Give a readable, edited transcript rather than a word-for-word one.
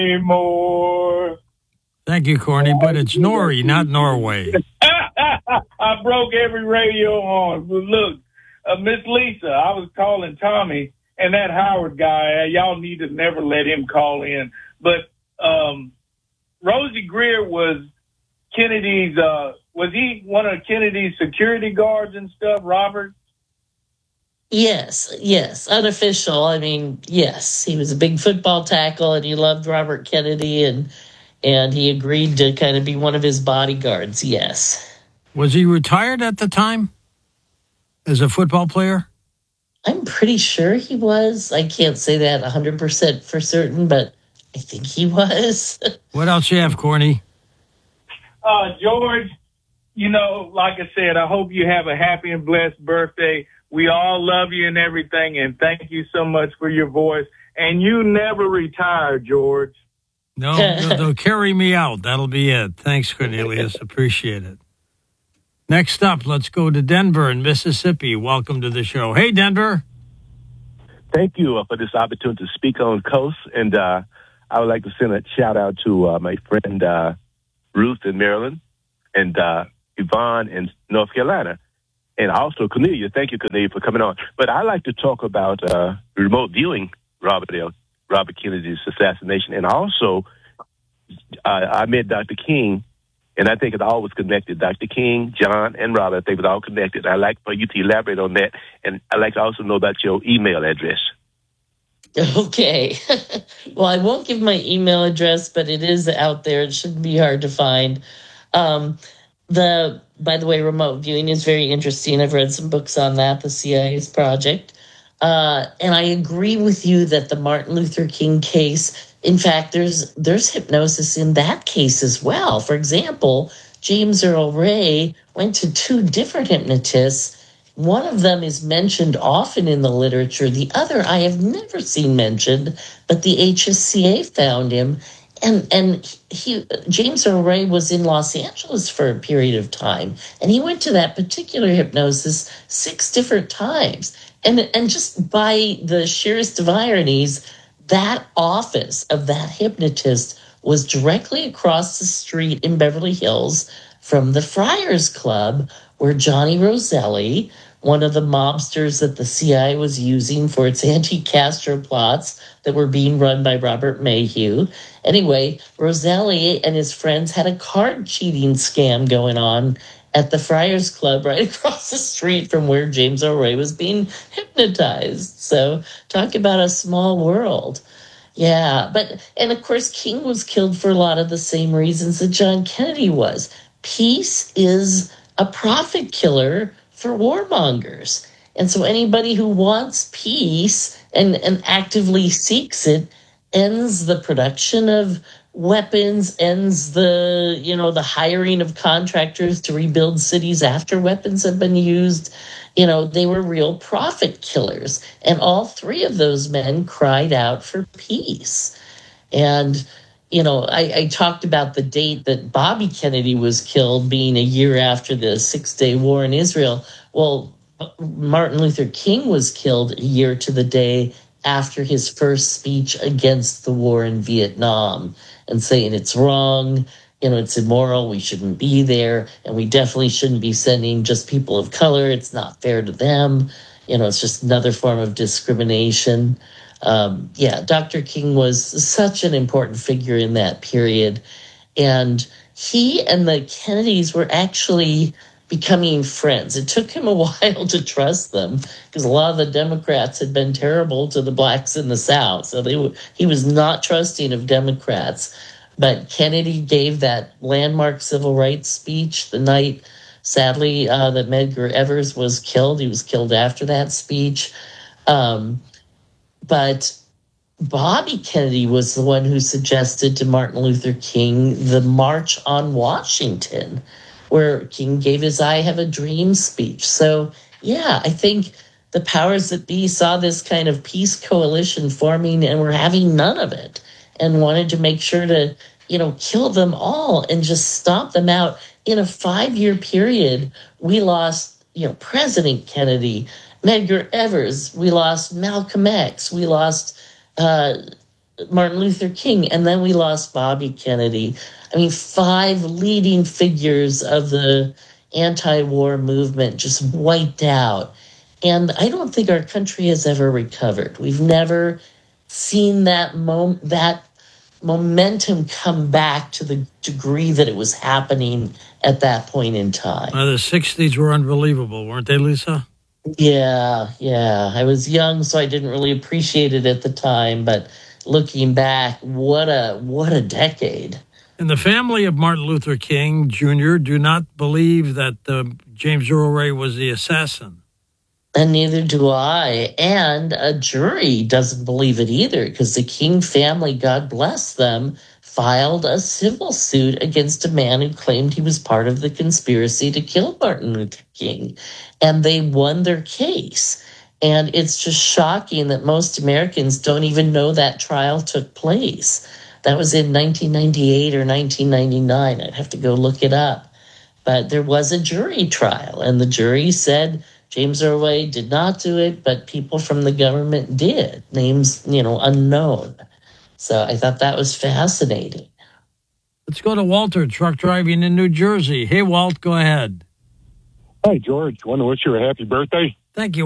anymore. Thank you, Corny, but it's Nori, not Norway. I broke every radio on. But look, Miss Lisa, I was calling Tommy, and that Howard guy, y'all need to never let him call in. But Rosie Greer was Kennedy's, was he one of Kennedy's security guards and stuff, Robert? Yes, unofficial. I mean, yes, he was a big football tackle, and he loved Robert Kennedy, and he agreed to kind of be one of his bodyguards. Yes. Was he retired at the time as a football player? I'm pretty sure he was. I can't say that 100% for certain, but I think he was. What else you have, Corny? George, you know, like I said, I hope you have a happy and blessed birthday. We all love you and everything, and thank you so much for your voice. And you never retire, George. No, they'll carry me out. That'll be it. Thanks, Cornelius. Appreciate it. Next up, let's go to Denver in Mississippi. Welcome to the show. Hey, Denver. Thank you for this opportunity to speak on Coast. And I would like to send a shout out to my friend Ruth in Maryland and Yvonne in North Carolina. And also Cornelia. Thank you, Cornelia, for coming on. But I'd like to talk about remote viewing Robert Kennedy's assassination. And also, I met Dr. King, and I think it's always connected. Dr. King, John, and Robert, I think it's all connected. I'd like for you to elaborate on that. And I'd like to also know about your email address. Okay. Well, I won't give my email address, but it is out there. It shouldn't be hard to find. By the way, remote viewing is very interesting. I've read some books on that, the CIA's project. And I agree with you that the Martin Luther King case, in fact, there's hypnosis in that case as well. For example, James Earl Ray went to 2 different hypnotists. One of them is mentioned often in the literature. The other I have never seen mentioned, but the HSCA found him. And James Earl Ray was in Los Angeles for a period of time, and he went to that particular hypnosis 6 different times. And just by the sheerest of ironies, that office of that hypnotist was directly across the street in Beverly Hills from the Friars Club, where Johnny Roselli, one of the mobsters that the CIA was using for its anti-Castro plots that were being run by Robert Mayhew. Anyway, Roselli and his friends had a card cheating scam going on at the Friars Club right across the street from where James Earl Ray was being hypnotized. So talk about a small world. Yeah, and of course, King was killed for a lot of the same reasons that John Kennedy was. Peace is a profit killer for warmongers. And so anybody who wants peace and actively seeks it ends the production of weapons, ends the hiring of contractors to rebuild cities after weapons have been used. They were real profit killers. And all 3 of those men cried out for peace. And I talked about the date that Bobby Kennedy was killed being a year after the 6-Day War in Israel. Well, Martin Luther King was killed a year to the day after his first speech against the war in Vietnam and saying it's wrong, it's immoral, we shouldn't be there, and we definitely shouldn't be sending just people of color. It's not fair to them. It's just another form of discrimination. Dr. King was such an important figure in that period. And he and the Kennedys were actually becoming friends. It took him a while to trust them because a lot of the Democrats had been terrible to the blacks in the South. So he was not trusting of Democrats. But Kennedy gave that landmark civil rights speech the night, sadly, that Medgar Evers was killed. He was killed after that speech. But Bobby Kennedy was the one who suggested to Martin Luther King the March on Washington, where King gave his I Have a Dream speech. So, I think the powers that be saw this kind of peace coalition forming and were having none of it and wanted to make sure to, kill them all and just stomp them out. In a 5-year period, we lost, President Kennedy, Medgar Evers, we lost Malcolm X, we lost Martin Luther King, and then we lost Bobby Kennedy. I mean, 5 leading figures of the anti-war movement just wiped out. And I don't think our country has ever recovered. We've never seen that momentum come back to the degree that it was happening at that point in time. The 60s were unbelievable, weren't they, Lisa? Yeah. I was young, so I didn't really appreciate it at the time, but looking back, what a decade. And the family of Martin Luther King Jr. do not believe that James Earl Ray was the assassin. And neither do I. And a jury doesn't believe it either, because the King family, God bless them, filed a civil suit against a man who claimed he was part of the conspiracy to kill Martin Luther King. And they won their case. And it's just shocking that most Americans don't even know that trial took place. That was in 1998 or 1999. I'd have to go look it up. But there was a jury trial, and the jury said James Earl Ray did not do it, but people from the government did. Names, unknown. So I thought that was fascinating. Let's go to Walter, truck driving in New Jersey. Hey, Walt, go ahead. Hi, George. Want to wish you a happy birthday? Thank you.